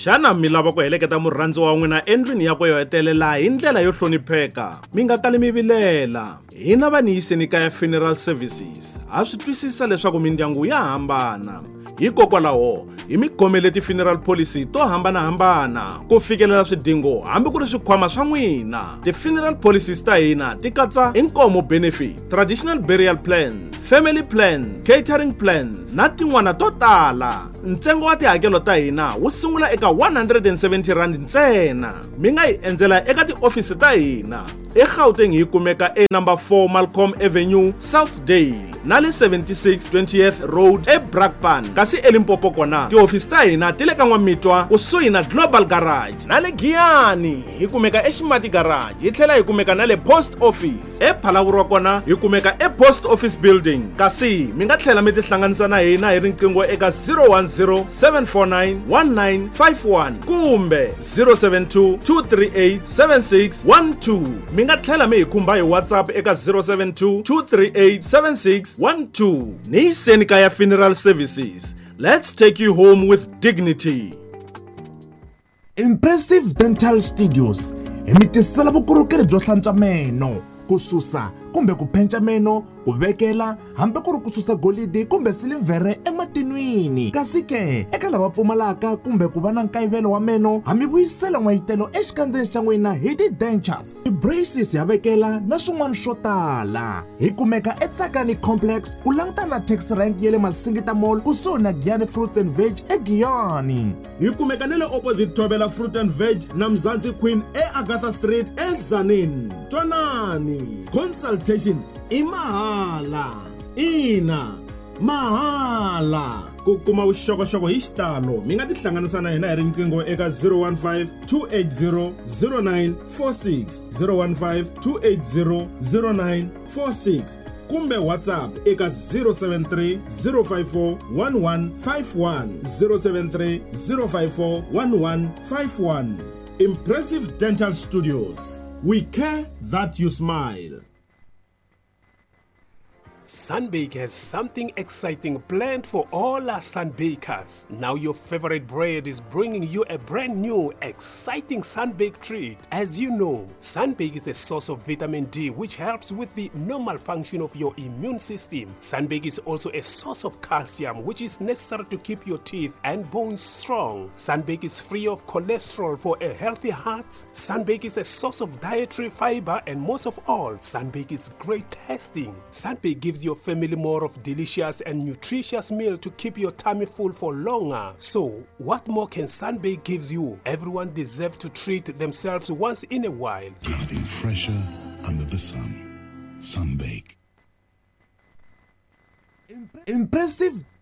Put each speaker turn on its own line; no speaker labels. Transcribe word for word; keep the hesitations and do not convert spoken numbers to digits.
Xana mi lava ku heleketa murhandzi wa n'wina endlwini ya ku yo hetelela hi ndlela yo hlonipheka? Mi nga tali mi vilela. Hina va ni yiseni kaya Funeral Services. Ha swi twisisa leswaku mindyangu ya hambana. Hikokwalaho hi mi khomele ti funeral policy to hambanahambana ku fikelela swidingo hambi ku ri swikhwama swa n'wina. Ti funeral policies ta hina ti katsa inkomo benefit, traditional burial plans, family plans, catering plans na tin'wana to tala. Ntsengo wa tihakelo ta hina wu sungula eka one hundred seventy rand ntsena. Mi nga hi endzela eka tiofisi ta hina. eGauteng hi kumeka e number four Malcolm Avenue, Southdale, na le seventy-six twentieth Road eBrakpan. Kasi eLimpopo kona tiofisi ta hina ti le ka Nwamitwa kusuhi na Global Garage. Na le Giyani hi kumeka eXimati Garage, hi tlhela hi kumeka na le Post Office. ePhalaburwa kona hi kumeka ePost Office Building. Kasi mi nga tlhela mi tihlanganisa na hina hi riqingho eka zero one zero seven four nine one nine five one kumbe zero seven two two three eight seven six one two. Mi nga tlhela mi hi khumba hi WhatsApp eka zero seven two two three eight seven six one two. Ni yiseni kaya Funeral Services. Let's take you home with dignity.
Impressive Dental Studios emitisela vukorhokeri byo hlantswa meno, ku susa kumbe ku phenca meno, ku vekela hambi ku ri ku susa golidi kumbe silivhere ematinwini. Kasi ke eka lava pfumalaka kumbe ku va na nkayivelo wa meno, ha mi vuyisela n'wayitelo exikandzeni xa n'wina hi ti-dentures, ti-braces ya vekela na swin'wana swo tala. Hi kumeka eTsakani Complex ku languta na tax rank ya le Masingita Mall kusuhi na Giyani Fruits and Veg eGiyani.
Hi kumeka na le opposite Thobela Fruit and Veg na Mzansi Queen eAgatha Street eZanin. Twanani, consultation imahala. Ina mahala. Ku kuma vuxokoxoko hi xitalo mi nga tihlanganisa na hina hi riqingho eka zero one five two eight zero zero nine four six zero one five two eight zero zero nine four six kumbe WhatsApp eka zero seven three zero five four one one five one zero seven three zero five four one one five one. Impressive Dental Studios. We care that you smile.
Sunbake has something exciting planned for all our Sunbakers. Now your favorite bread is bringing you a brand new, exciting Sunbake treat. As you know, Sunbake is a source of vitamin D which helps with the normal function of your immune system. Sunbake is also a source of calcium which is necessary to keep your teeth and bones strong. Sunbake is free of cholesterol for a healthy heart. Sunbake is a source of dietary fiber, and most of all, Sunbake is great tasting. Sunbake gives your family more of delicious and nutritious meal to keep your tummy full for longer. So, what more can Sunbake gives you? Everyone deserves to treat themselves once in a while.
Nothing fresher under the sun. Sunbake.
Impressive